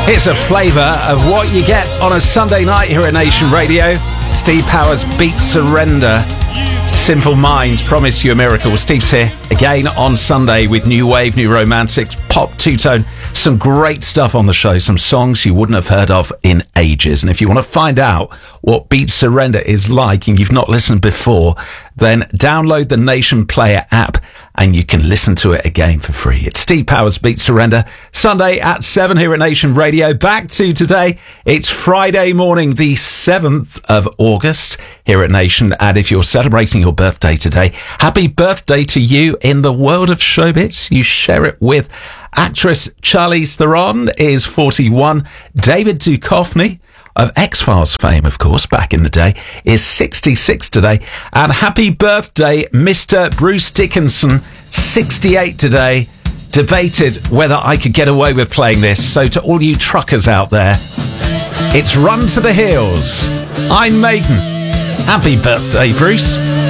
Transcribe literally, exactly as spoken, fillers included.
Here's a flavour of what you get on a Sunday night here at Nation Radio. Steve Powers, Beat Surrender. Simple Minds, Promise You a Miracle. Steve's here again on Sunday with new wave, new romantics, pop, two-tone. Some great stuff on the show. Some songs you wouldn't have heard of in ages. And if you want to find out what Beat Surrender is like and you've not listened before, then download the Nation Player app and you can listen to it again for free. It's Steve Powers, Beat Surrender, Sunday at seven here at Nation Radio. Back to today. It's Friday morning, the seventh of August here at Nation. And if you're celebrating your birthday today, happy birthday to you. In the world of showbiz, you share it with actress Charlize Theron is forty-one. David Duchovny, of X-Files fame, of course, back in the day, is sixty-six today. And happy birthday, Mister Bruce Dickinson, sixty-eight today. Debated whether I could get away with playing this. So to all you truckers out there, it's Run to the Hills. I'm Maiden. Happy birthday, Bruce.